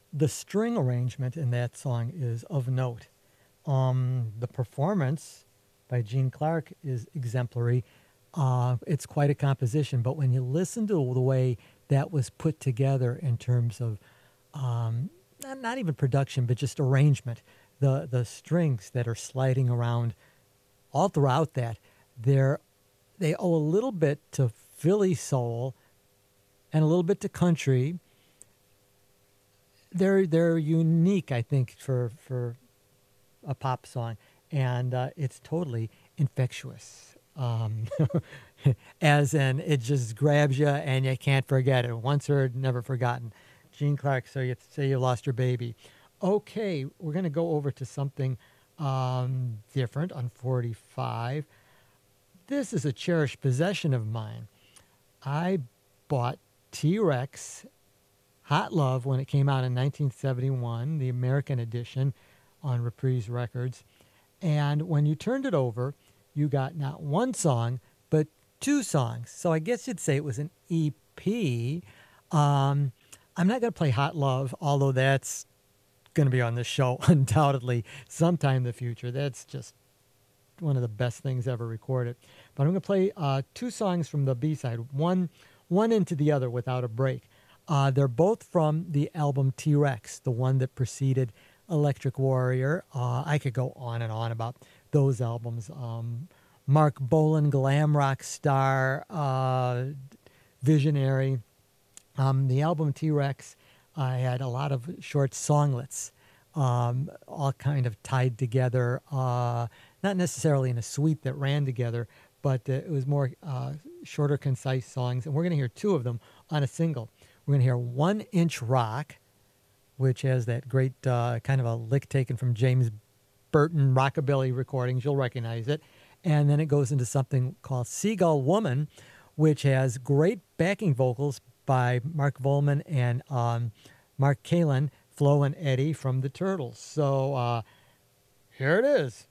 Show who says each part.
Speaker 1: the string arrangement in that song is of note. The performance by Gene Clark is exemplary. It's quite a composition, but when you listen to the way that was put together in terms of not even production, but just arrangement, the strings that are sliding around all throughout that, they're they owe a little bit to Philly soul and a little bit to country. They're unique, I think, for a pop song, and it's totally infectious. As in, it just grabs you and you can't forget it. Once heard, never forgotten. Gene Clark, so you say you lost your baby. Okay, we're going to go over to something different on 45. This is a cherished possession of mine. I bought T Rex Hot Love when it came out in 1971, the American edition on Reprise Records. And when you turned it over, you got not one song, but two songs. So I guess you'd say it was an EP. I'm not going to play Hot Love, although that's going to be on the show undoubtedly sometime in the future. That's just one of the best things ever recorded. But I'm going to play two songs from the B-side, one into the other without a break. They're both from the album T-Rex, the one that preceded Electric Warrior. I could go on and on about those albums. Mark Bolan, glam rock star, visionary. The album T-Rex had a lot of short songlets, all kind of tied together, not necessarily in a suite that ran together, but it was more shorter, concise songs. And we're going to hear two of them on a single. We're going to hear 1 Inch Rock, which has that great kind of a lick taken from James Burton rockabilly recordings. You'll recognize it. And then it goes into something called Seagull Woman, which has great backing vocals by Mark Volman and Mark Kalin, Flo and Eddie from the Turtles. So here it is.